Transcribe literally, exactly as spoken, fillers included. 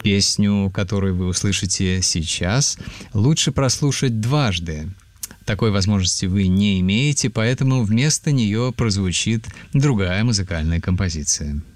Песню, которую вы услышите сейчас, лучше прослушать дважды. Такой возможности вы не имеете, поэтому вместо нее прозвучит другая музыкальная композиция.